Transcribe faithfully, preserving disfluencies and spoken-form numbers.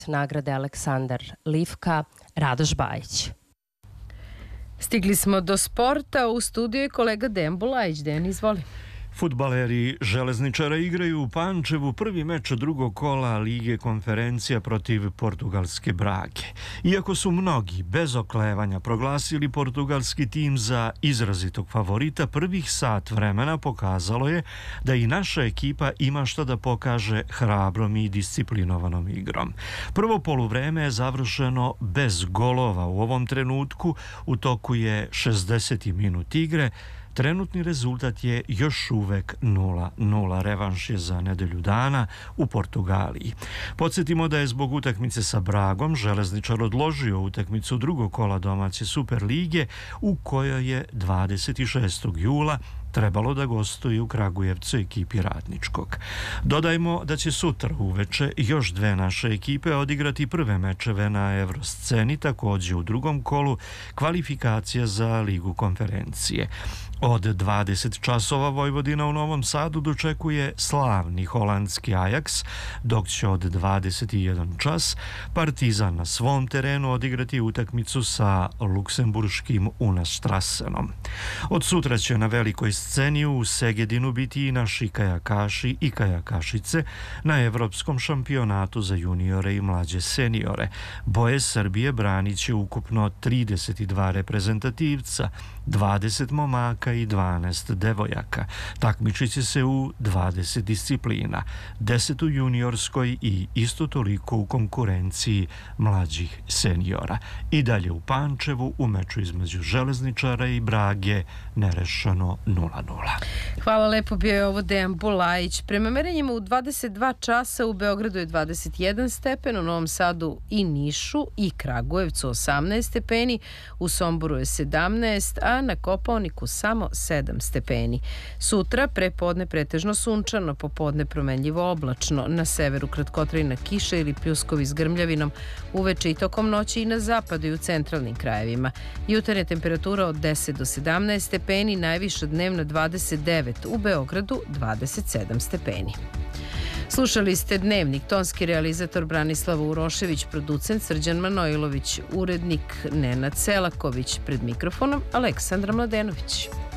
nagrade Aleksandar Livka, Radoš Bajić. Stigli smo do sporta, u studiju je kolega Dejan Bulajić. Dejan, izvoli. Fudbaleri Železničara igraju u Pančevu prvi meč drugog kola Lige konferencija protiv portugalske Brage. Iako su mnogi bez oklevanja proglasili portugalski tim za izrazitog favorita, prvih sat vremena pokazalo je da i naša ekipa ima šta da pokaže hrabrom i disciplinovanom igrom. Prvo poluvreme je završeno bez golova. U ovom trenutku u toku je šezdeseti minut igre. Trenutni rezultat je još uvek nula nula. Revanš je za nedelju dana u Portugaliji. Podsjetimo da je zbog utakmice sa Bragom Železničar odložio utakmicu drugog kola domaće Super lige u kojoj je dvadeset šestog jula trebalo da gostuje u Kragujevcu ekipi Radničkog. Dodajmo da će sutra uveče još dve naše ekipe odigrati prve mečeve na Evrosceni, također u drugom kolu kvalifikacija za Ligu konferencije. Od dvadeset časova Vojvodina u Novom Sadu dočekuje slavni holandski Ajax, dok će od dvadeset jedan čas Partizan na svom terenu odigrati utakmicu sa luksemburškim Unastrassenom. Od sutra će na velikoj sceni u Segedinu biti i naši kajakaši i kajakašice na Evropskom šampionatu za juniore i mlađe seniore. Boje Srbije branit će ukupno trideset dva reprezentativca, dvadeset momaka i dvanaest devojaka. Takmičit će se u dvadeset disciplina, deset u juniorskoj i isto toliko u konkurenciji mlađih seniora. I dalje u Pančevu u meču između Železničara i Brage nerešeno nula nula. Hvala lepo, bio je ovo Dejan Bulajić. Prema merenjima u dvadeset dva časa u Beogradu je dvadeset jedan stepen, u Novom Sadu i Nišu i Kragujevcu osamnaest stepeni, u Somboru je sedamnaest, a na Kopaoniku samo sedam stepeni. Sutra prepodne pretežno sunčano, popodne promenljivo oblačno, na severu kratkotrajna kiša ili pljuskovi s grmljavinom, uveče i tokom noći i na zapadu i u centralnim krajevima. Jutarnja temperatura od deset do sedamnaest stepeni, najviša dnevna dvadeset devet, u Beogradu dvadeset sedam stepeni. Slušali ste Dnevnik, tonski realizator Branislava Urošević, producent Srđan Manojlović, urednik Nenad Selaković, pred mikrofonom Aleksandra Mladenović.